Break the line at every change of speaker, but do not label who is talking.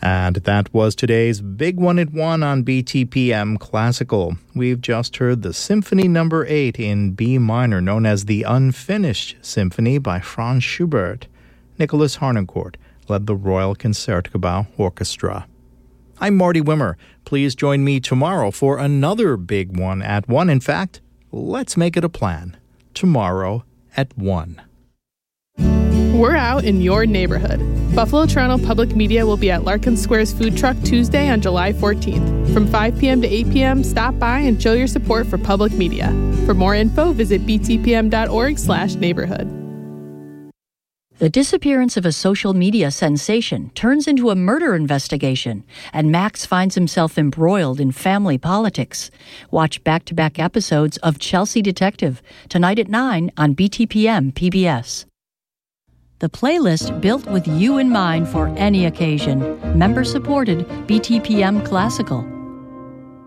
And that was today's Big One at 1 on BTPM Classical. We've just heard the Symphony No. 8 in B minor, known as the Unfinished Symphony by Franz Schubert. Nicholas Harnoncourt led the Royal Concertgebouw Orchestra. I'm Marty Wimmer. Please join me tomorrow for another Big One at 1. In fact, let's make it a plan. Tomorrow at 1.
We're out in your neighborhood. Buffalo Toronto Public Media will be at Larkin Square's food truck Tuesday on July 14th. From 5 p.m. to 8 p.m., stop by and show your support for public media. For more info, visit btpm.org/neighborhood.
The disappearance of a social media sensation turns into a murder investigation, and Max finds himself embroiled in family politics. Watch back-to-back episodes of Chelsea Detective, tonight at 9 on BTPM PBS. The playlist built with you in mind for any occasion. Member-supported BTPM Classical.